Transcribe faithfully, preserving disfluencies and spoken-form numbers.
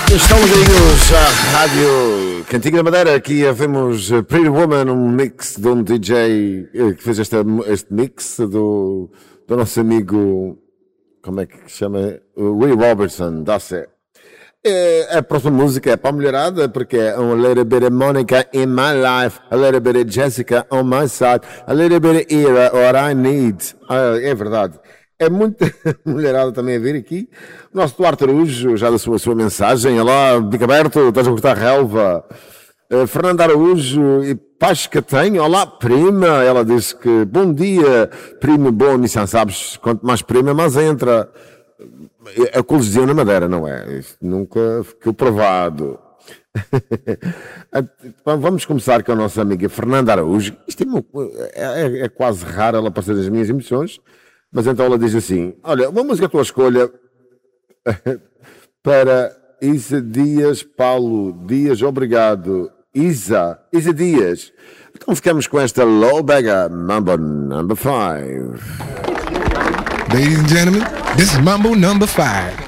Estamos ligados à Rádio Cantiga da Madeira. Aqui vemos Pretty Woman, um mix de um D J que fez este, este mix do, do nosso amigo, como é que se chama? Ray Robertson, da C. É, a próxima música é para a mulherada, porque é A Little Bit of Monica in My Life, A Little Bit of Jessica on My Side, A Little Bit of Ira, What I Need. Ah, é verdade. É muita mulherada também a vir aqui. O nosso Duarte Araújo, já da sua, sua mensagem. Olá, bico aberto, estás a cortar relva. Uh, Fernanda Araújo e Paz Catanho. Olá, prima. Ela diz que, bom dia, primo bom, Nissan, sabes, quanto mais prima, mais entra. A colisão na Madeira, não é? Isso nunca ficou provado. Vamos começar com a nossa amiga Fernanda Araújo. Isto é, é, é quase raro ela aparecer nas minhas emissões. Mas então ela diz assim, olha, uma música à tua escolha para Isa Dias, Paulo Dias, obrigado. Isa, Isa Dias. Então ficamos com esta Low Bagger, Mambo number five. Ladies and gentlemen, this is Mambo number five.